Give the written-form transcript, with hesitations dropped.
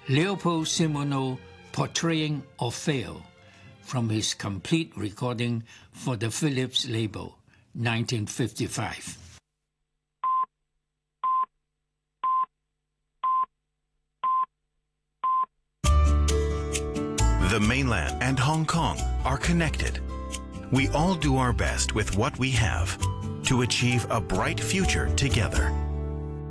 Leopold Simoneau portraying Orfeo from his complete recording for the Philips label, 1955. The mainland and Hong Kong are connected. We all do our best with what we have to achieve a bright future together.